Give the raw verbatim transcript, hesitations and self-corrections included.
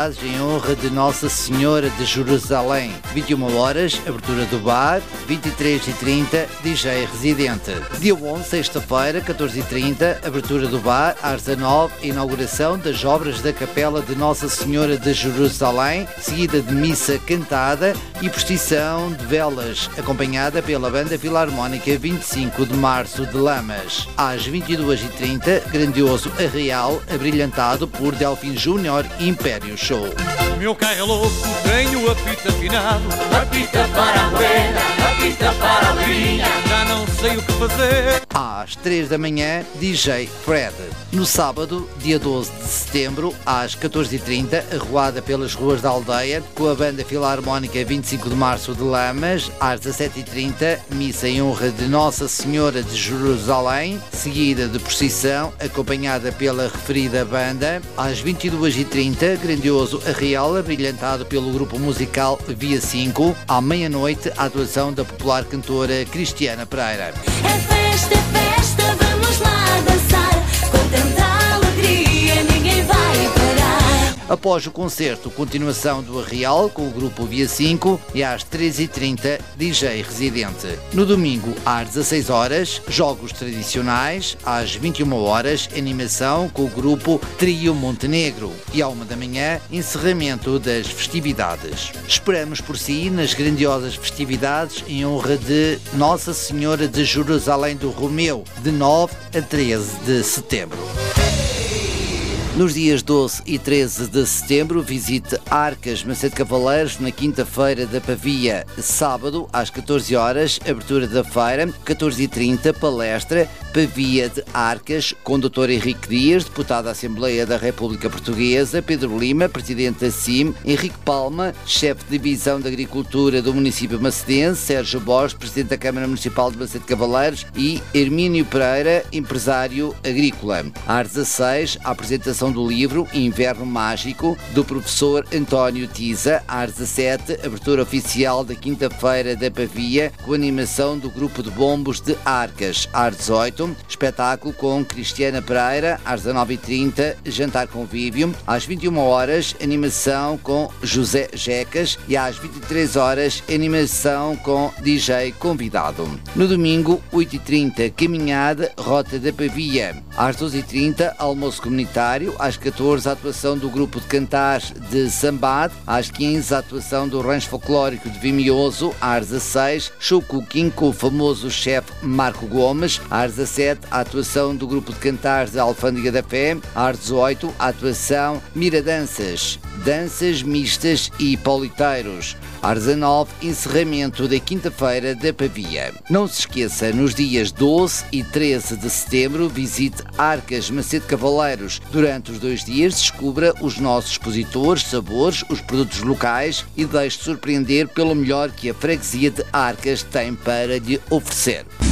Em honra de Nossa Senhora de Jerusalém. vinte e uma horas, abertura do bar. vinte e três e trinta, D J residente. Dia onze, sexta-feira, catorze e trinta, abertura do bar. Às dezanove, inauguração das obras da Capela de Nossa Senhora de Jerusalém, seguida de missa cantada e procissão de velas, acompanhada pela Banda Filarmónica vinte e cinco de Março de Lamas. Às vinte e duas e trinta, grandioso arraial, abrilhantado por Delfim Júnior Império Show. O meu carro é louco, tenho apito afinado. Apita para a buena, apita para a linha. Já não sei o que fazer. Às três da manhã, D J Fred. No sábado, dia doze de setembro, às catorze e trinta, arruada pelas ruas da aldeia, com a Banda Filarmónica vinte e cinco de Março de Lamas. Às dezassete e trinta, missa em honra de Nossa Senhora de Jerusalém, seguida de procissão, acompanhada pela referida banda. Às vinte e duas e trinta, grandioso arraial, abrilhantado pelo grupo musical Via cinco. À meia-noite, a atuação da popular cantora Cristiana Pereira. É festa, é festa, vamos lá dançar, com tanta alegria ninguém vai parar. Após o concerto, continuação do arraial com o grupo Via cinco e às treze e trinta, D J residente. No domingo, às dezasseis horas, jogos tradicionais. Às vinte e uma horas, animação com o grupo Trio Montenegro. E à uma da manhã, encerramento das festividades. Esperamos por si nas grandiosas festividades em honra de Nossa Senhora de Jerusalém do Romeu, de nove a treze de setembro. Nos dias doze e treze de setembro, visite Arcas Macedo Cavaleiros na quinta-feira da Pavia. Sábado, às catorze horas, abertura da feira. catorze e trinta, palestra Pavia de Arcas, com o doutor Henrique Dias, deputado da Assembleia da República Portuguesa, Pedro Lima, presidente da C I M, Henrique Palma, chefe de divisão de Agricultura do município macedense, Sérgio Borges, presidente da Câmara Municipal de Macedo Cavaleiros e Hermínio Pereira, empresário agrícola. Às dezasseis, a apresentação do livro Inverno Mágico, do professor António Tiza. Às dezassete, abertura oficial da quinta-feira da Pavia, com animação do grupo de bombos de Arcas. Às dezoito, espetáculo com Cristiana Pereira. Às dezanove e trinta, jantar convívio. Às vinte e uma horas, animação com José Jecas. E às vinte e três horas, animação com D J convidado. No domingo, oito e trinta, caminhada Rota da Pavia. Às doze e trinta, almoço comunitário. Às catorze, a atuação do grupo de cantares de Sambade. Às quinze, a atuação do rancho folclórico de Vimioso. Às dezasseis, show cooking com o famoso chefe Marco Gomes. Às dezassete, a atuação do grupo de cantares da Alfândega da Fé. Às dezoito, a atuação Miradanças, danças mistas e politeiros. Às dezanove, encerramento da quinta-feira da Pavia. Não se esqueça, nos dias doze e treze de setembro, visite Arcas Macedo Cavaleiros. Durante os dois dias, descubra os nossos expositores, sabores, os produtos locais e deixe-se surpreender pelo melhor que a freguesia de Arcas tem para lhe oferecer.